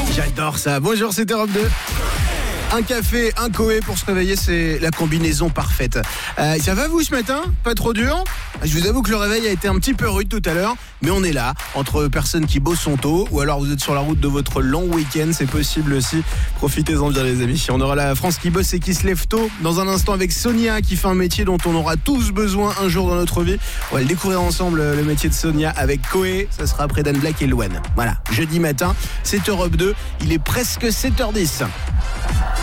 J'adore ça. Bonjour, c'est Europe 2. Un café, un Coé pour se réveiller, c'est la combinaison parfaite. Ça va vous ce matin? Pas trop dur? Je vous avoue que le réveil a été un petit peu rude tout à l'heure, mais on est là, entre personnes qui bossent tôt, ou alors vous êtes sur la route de votre long week-end, c'est possible aussi. Profitez-en bien les amis. On aura la France qui bosse et qui se lève tôt. Dans un instant avec Sonia qui fait un métier dont on aura tous besoin un jour dans notre vie. On va le découvrir ensemble, le métier de Sonia avec Coé. Ça sera après Dan Black et Loane. Voilà, jeudi matin, c'est Europe 2, il est presque 7h10.